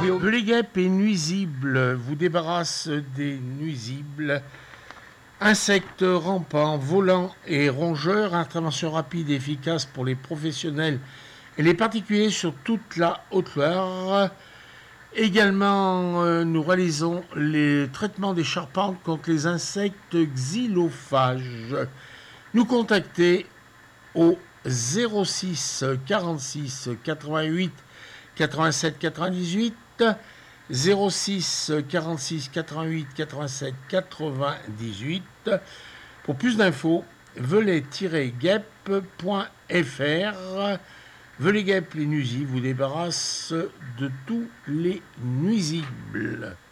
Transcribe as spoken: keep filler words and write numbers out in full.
vidéo. Velay guêpes et nuisibles vous débarrasse des nuisibles. Insectes rampants, volants et rongeurs, intervention rapide et efficace pour les professionnels et les particuliers sur toute la Haute-Loire. Également, euh, nous réalisons les traitements des charpentes contre les insectes xylophages. Nous contacter au zéro six quarante-six quatre-vingt-huit quatre-vingt-sept quatre-vingt-dix-huit, zéro six quarante-six quatre-vingt-huit quatre-vingt-sept quatre-vingt-dix-huit. Pour plus d'infos, velay tiret guêpes point f r. Velay guêpes les nuisibles vous débarrasse de tous les nuisibles.